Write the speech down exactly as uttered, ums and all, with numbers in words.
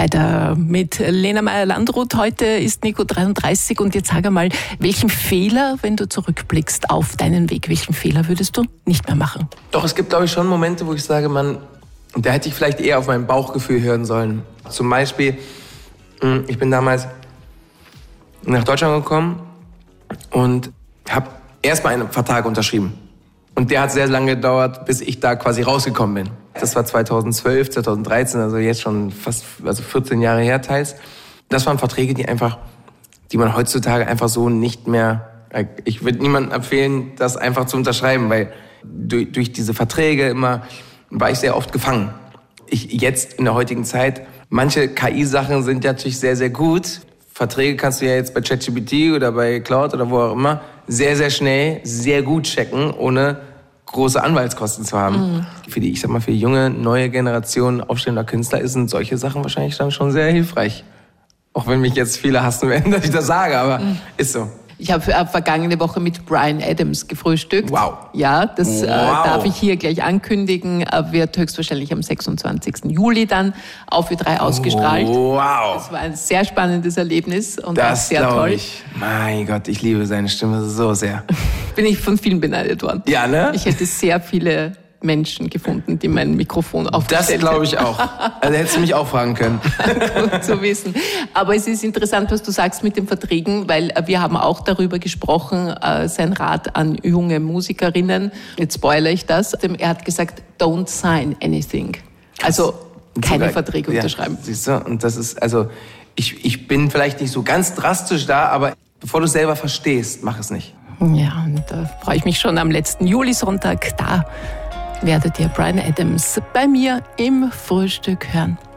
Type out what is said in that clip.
bei der mit Lena Meyer-Landrut. Heute ist Nico dreiunddreißig und jetzt sag einmal, welchen Fehler, wenn du zurückblickst auf deinen Weg, welchen Fehler würdest du nicht mehr machen? Doch, es gibt, glaube ich, schon Momente, wo ich sage, man, da hätte ich vielleicht eher auf mein Bauchgefühl hören sollen. Zum Beispiel, ich bin damals nach Deutschland gekommen und habe erstmal einen Vertrag unterschrieben. Und der hat sehr lange gedauert, bis ich da quasi rausgekommen bin. Das war zweitausendzwölf, zweitausenddreizehn, also jetzt schon fast also vierzehn Jahre her teils. Das waren Verträge, die einfach, die man heutzutage einfach so nicht mehr, ich würde niemandem empfehlen, das einfach zu unterschreiben, weil durch, durch diese Verträge immer war ich sehr oft gefangen. Ich jetzt in der heutigen Zeit, manche K I-Sachen sind natürlich sehr, sehr gut. Verträge kannst du ja jetzt bei ChatGPT oder bei Cloud oder wo auch immer sehr, sehr schnell, sehr gut checken, ohne große Anwaltskosten zu haben. Mhm. Für die, ich sag mal, für junge, neue Generationen aufstehender Künstler sind solche Sachen wahrscheinlich dann schon sehr hilfreich. Auch wenn mich jetzt viele hassen werden, dass ich das sage, aber mhm. ist so. Ich habe vergangene Woche mit Bryan Adams gefrühstückt. Wow. Ja, das wow. äh, darf ich hier gleich ankündigen. Er wird höchstwahrscheinlich am sechsundzwanzigsten Juli dann auf Ö drei ausgestrahlt. Wow. Das war ein sehr spannendes Erlebnis und das auch sehr toll. Ich. Mein Gott, ich liebe seine Stimme so sehr. Bin ich von vielen beneidet worden. Ja, ne? Ich hätte sehr viele Menschen gefunden, die mein Mikrofon aufgestellt hätten. Das glaube ich auch. Also hättest du mich auch fragen können. Gut zu wissen. Aber es ist interessant, was du sagst mit den Verträgen, weil wir haben auch darüber gesprochen, äh, sein Rat an junge Musikerinnen. Jetzt spoilere ich das. Er hat gesagt, don't sign anything. Also keine Verträge ja, unterschreiben. Siehst du? Und das ist, also ich, ich bin vielleicht nicht so ganz drastisch da, aber bevor du es selber verstehst, mach es nicht. Ja, und da freue ich mich schon am letzten Julisonntag. Da werdet ihr Bryan Adams bei mir im Frühstück hören.